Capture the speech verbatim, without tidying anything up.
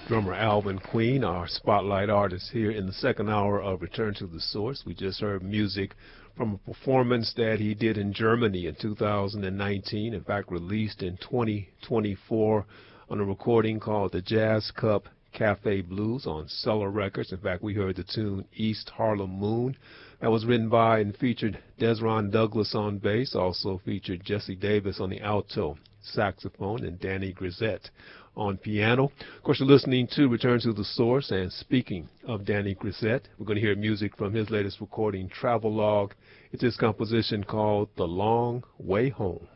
Drummer Alvin Queen, our spotlight artist here in the second hour of Return to the Source. We just heard music from a performance that he did in Germany in two thousand nineteen, in fact released in twenty twenty-four on a recording called the Jazz Cup Cafe Blues on Cellar Records. In fact, we heard the tune East Harlem Moon. That was written by and featured Desron Douglas on bass, also featured Jesse Davis on the alto saxophone and Danny Grisette on piano. Of course, you're listening to Return to the Source, and speaking of Danny Grisette, we're going to hear music from his latest recording, Travelogue. It's his composition called The Long Way Home.